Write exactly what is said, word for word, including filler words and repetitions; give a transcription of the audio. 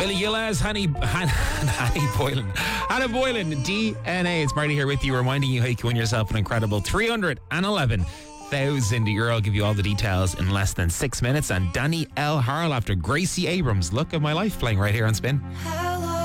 Billy Gilles, Hanny, Han, Hanny Boylan. Hannah Boylan, D N A. It's Marty here with you, reminding you how you can win yourself an incredible three hundred eleven thousand euro. I'll give you all the details in less than six minutes. And Danny L. Harl after Gracie Abrams. Look at My Life playing right here on Spin.